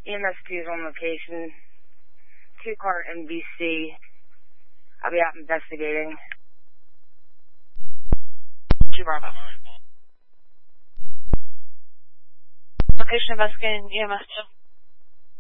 EMS2 is on location. 2-car MVC. I'll be out investigating. 2 Bravo. Location investigating EMS2.